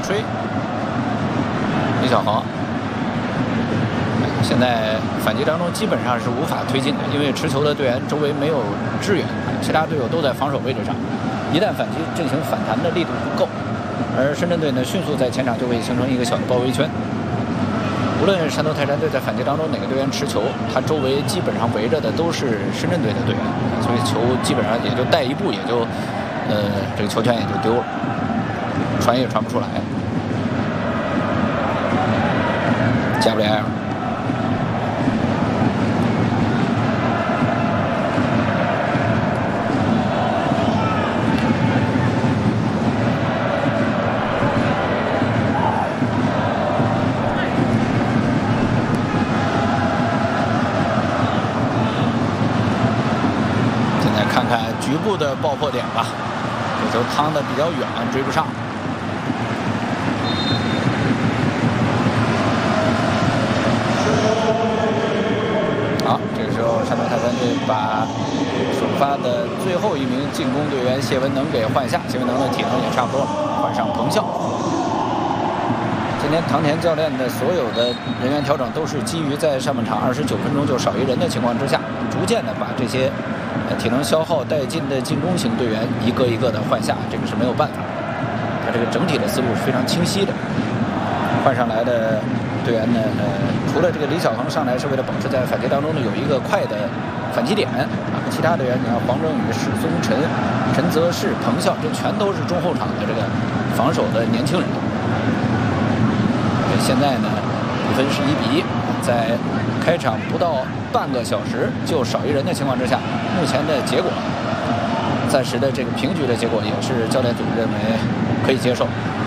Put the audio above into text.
吹，李小航。现在反击当中基本上是无法推进的，因为持球的队员周围没有支援，其他队友都在防守位置上，一旦反击进行反弹的力度不够，而深圳队呢迅速在前场就会形成一个小的包围圈。无论山东泰山队在反击当中哪个队员持球，他周围基本上围着的都是深圳队的队员，所以球基本上也就带一步，也就这个球权也就丢了，传也传不出来。加布里埃尔。局部的爆破点吧，这球趟的比较远，追不上。好，这个时候山东泰山队把首发的最后一名进攻队员谢文能给换下，谢文能的体能也差不多，换上彭笑。今天唐田教练的所有的人员调整都是基于在上半场29分钟就少一人的情况之下，逐渐的把这些体能消耗殆尽的进攻型队员一个一个的换下，这个是没有办法的。他这个整体的思路是非常清晰的。换上来的队员呢，除了这个李小航上来是为了保持在反击当中呢有一个快的反击点啊，其他队员你看黄正宇、史松辰、陈泽世、彭笑，这全都是中后场的这个防守的年轻人。现在呢，比分是1-1，在开场不到半个小时就少一人的情况之下，目前的结果，暂时的这个平局的结果也是教练组认为可以接受。